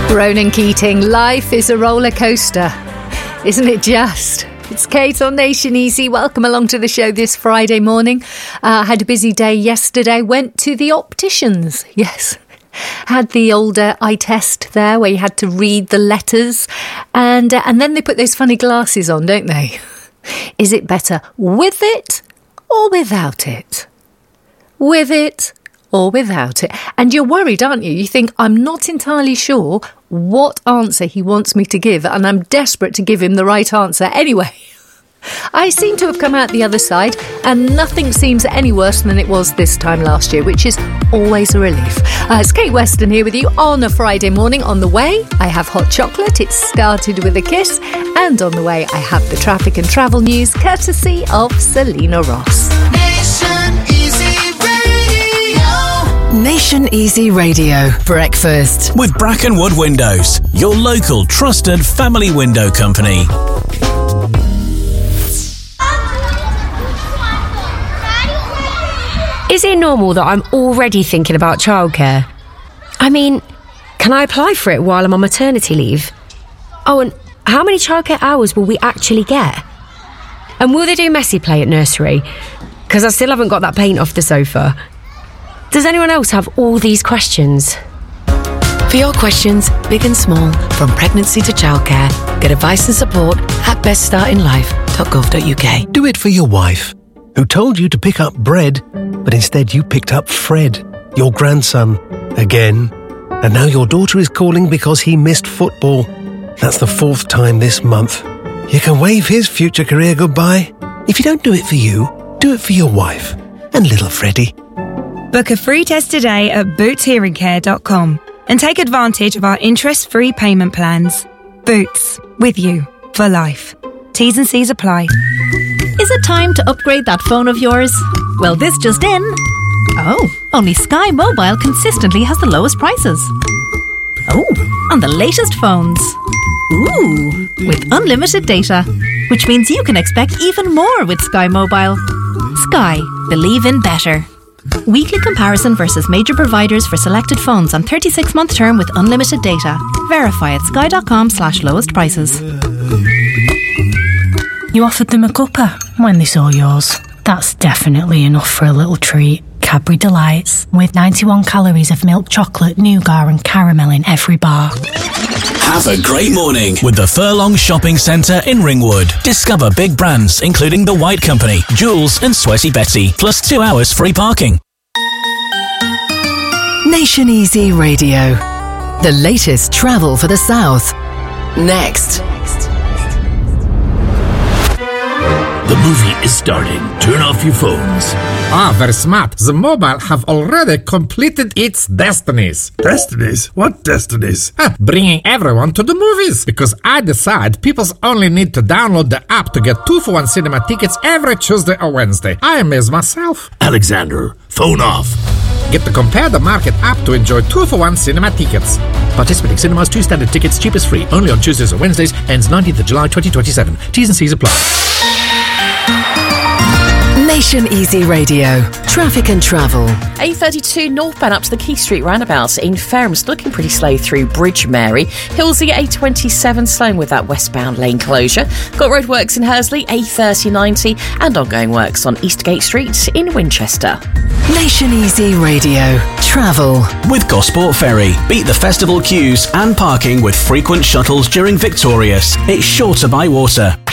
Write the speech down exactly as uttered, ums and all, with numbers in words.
Ronan Keating, life is a roller coaster, isn't it just? It's Kate on Nation Easy. Welcome along to the show this Friday morning. I uh, had a busy day yesterday, went to the opticians, yes. Had the older eye test there where you had to read the letters and, uh, and then they put those funny glasses on, don't they? Is it better with it or without it? With it or without it? And you're worried, aren't you? You think, I'm not entirely sure what answer he wants me to give, and I'm desperate to give him the right answer. Anyway, I seem to have come out the other side, and nothing seems any worse than it was this time last year, which is always a relief. Uh, it's Kate Weston here with you on a Friday morning. On the way, I have hot chocolate. It started with a kiss. And on the way, I have the traffic and travel news, courtesy of Selena Ross. Nation Easy Radio Breakfast with Brackenwood Windows, your local trusted family window company. Is it normal that I'm already thinking about childcare? I mean, can I apply for it while I'm on maternity leave? Oh, and how many childcare hours will we actually get? And will they do messy play at nursery? Because I still haven't got that paint off the sofa. Does anyone else have all these questions? For your questions, big and small, from pregnancy to childcare, get advice and support at best start in life dot gov dot uk. Do it for your wife, who told you to pick up bread, but instead you picked up Fred, your grandson, again. And now your daughter is calling because he missed football. That's the fourth time this month. You can wave his future career goodbye. If you don't do it for you, do it for your wife and little Freddie. Book a free test today at boots hearing care dot com and take advantage of our interest-free payment plans. Boots, with you for life. T's and C's apply. Is it time to upgrade that phone of yours? Well, this just in. Oh, only Sky Mobile consistently has the lowest prices. Oh, on the latest phones. Ooh, with unlimited data, which means you can expect even more with Sky Mobile. Sky, believe in better. Weekly comparison versus major providers for selected phones on thirty-six month term with unlimited data. Verify at sky.com slash lowest prices. You offered them a cuppa when they saw yours. That's definitely enough for a little treat. Cadbury Delights, with ninety-one calories of milk chocolate, nougat and caramel in every bar. Have a great morning with the Furlong Shopping Centre in Ringwood. Discover big brands including The White Company, Joules and Sweaty Betty, plus two hours free parking. Nation Easy Radio. The latest travel for the South. Next. The movie is starting. Turn off your phones. Ah, very smart. The mobile have already completed its destinies. Destinies? What destinies? Ah, bringing everyone to the movies. Because I decide people only need to download the app to get two for one cinema tickets every Tuesday or Wednesday. I amaze myself. Alexander, phone off. Get the Compare the Market app to enjoy two for one cinema tickets. Participating cinemas, two standard tickets, cheapest free. Only on Tuesdays or Wednesdays. Ends nineteenth of July twenty twenty-seven. T's and C's apply. Nation Easy Radio. Traffic and travel. A thirty-two northbound up to the Key Street roundabout in Fareham, looking pretty slow through Bridge Mary. Hillsey A twenty-seven slowing with that westbound lane closure. Got roadworks in Hursley, A thirty ninety, and ongoing works on Eastgate Street in Winchester. Nation Easy Radio. Travel. With Gosport Ferry. Beat the festival queues and parking with frequent shuttles during Victorious. It's sure to buy water.